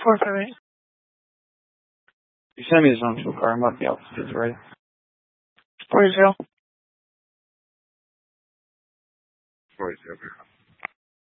458. You send me the zone 2 car. I'm at the altitude, right? 40. 40.